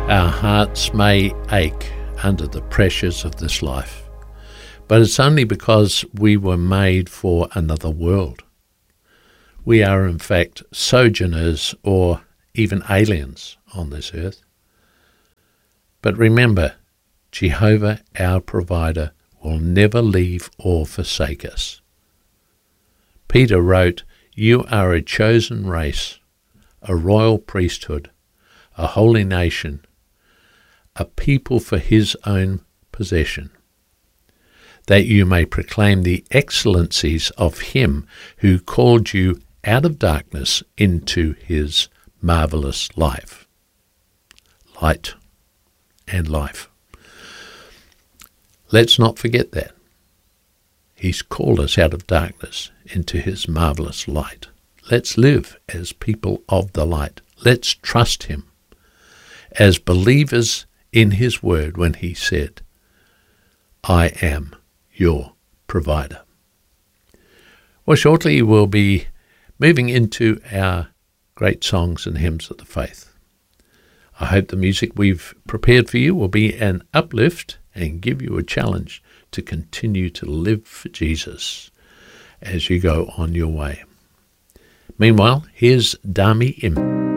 Our hearts may ache under the pressures of this life, but it's only because we were made for another world. We are in fact sojourners or even aliens on this earth. But remember, Jehovah, our provider, will never leave or forsake us. Peter wrote, "You are a chosen race, a royal priesthood, a holy nation, a people for his own possession, that you may proclaim the excellencies of him who called you out of darkness into his marvelous life." Light and life. Let's not forget that. He's called us out of darkness into his marvelous light. Let's live as people of the light. Let's trust him as believers in his word when he said, "I am your provider." Well, shortly we'll be moving into our great songs and hymns of the faith. I hope the music we've prepared for you will be an uplift and give you a challenge to continue to live for Jesus as you go on your way. Meanwhile, here's Dami Im.